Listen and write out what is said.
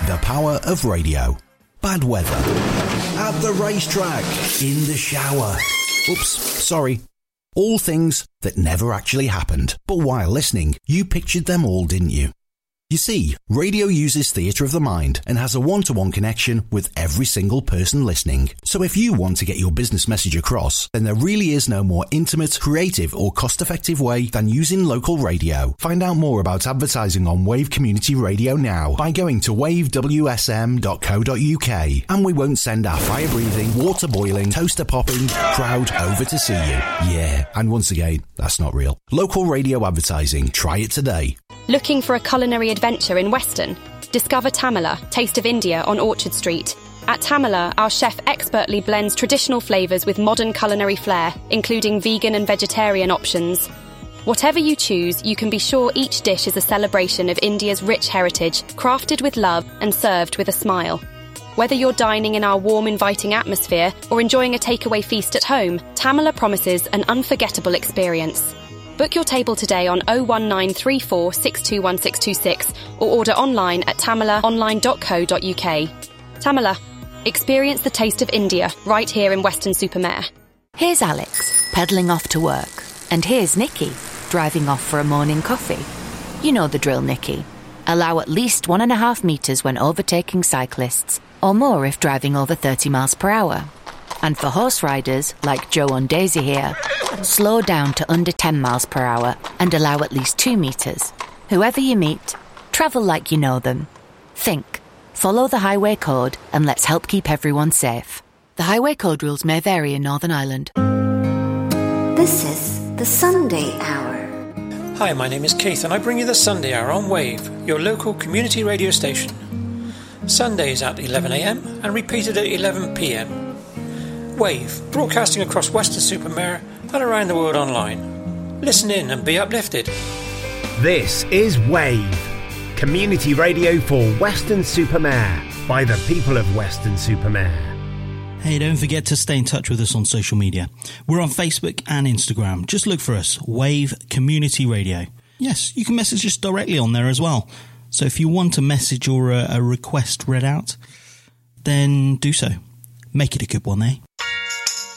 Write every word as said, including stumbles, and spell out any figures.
The power of radio. Bad weather. At the racetrack. In the shower. Oops, sorry. All things that never actually happened. But while listening, you pictured them all, didn't you? You see, radio uses theatre of the mind and has a one-to-one connection with every single person listening. So if you want to get your business message across, then there really is no more intimate, creative or cost-effective way than using local radio. Find out more about advertising on Wave Community Radio now by going to wave w s m dot co dot u k, and we won't send our fire-breathing, water-boiling, toaster-popping crowd over to see you. Yeah, and once again, that's not real. Local radio advertising. Try it today. Looking for a culinary adventure in Weston? Discover Tamala, Taste of India on Orchard Street. At Tamala, our chef expertly blends traditional flavours with modern culinary flair, including vegan and vegetarian options. Whatever you choose, you can be sure each dish is a celebration of India's rich heritage, crafted with love and served with a smile. Whether you're dining in our warm, inviting atmosphere or enjoying a takeaway feast at home, Tamala promises an unforgettable experience. Book your table today on oh one nine three four six two one six two six or order online at tamala online dot co dot u k. Tamala, experience the taste of India right here in Weston-super-Mare. Here's Alex, pedalling off to work. And here's Nikki, driving off for a morning coffee. You know the drill, Nikki. Allow at least one and a half metres when overtaking cyclists, or more if driving over thirty miles per hour. And for horse riders, like Joe and Daisy here, slow down to under ten miles per hour and allow at least two metres. Whoever you meet, travel like you know them. Think. Follow the highway code and let's help keep everyone safe. The highway code rules may vary in Northern Ireland. This is the Sunday Hour. Hi, my name is Keith and I bring you the Sunday Hour on Wave, your local community radio station. Sundays at eleven a m and repeated at eleven p m. Wave, broadcasting across Weston-super-Mare and around the world online. Listen in and be uplifted. This is Wave, community radio for Weston-super-Mare by the people of Weston-super-Mare. Hey, don't forget to stay in touch with us on social media. We're on Facebook and Instagram. Just look for us, Wave Community Radio. Yes, you can message us directly on there as well. So if you want a message or a, a request read out, then do so. Make it a good one, eh?